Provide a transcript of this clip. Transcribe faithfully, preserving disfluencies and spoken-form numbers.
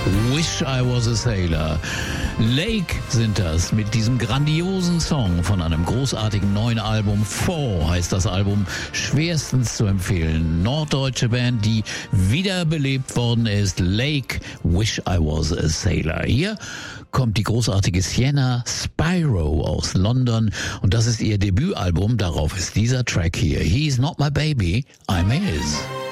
Wish I Was a Sailor. Lake sind das mit diesem grandiosen Song von einem großartigen neuen Album. Four heißt das Album, schwerstens zu empfehlen. Norddeutsche Band, die wiederbelebt worden ist. Lake, Wish I Was a Sailor. Hier kommt die großartige Sienna Spyro aus London und das ist ihr Debütalbum. Darauf ist dieser Track hier. He's Not My Baby, I'm His.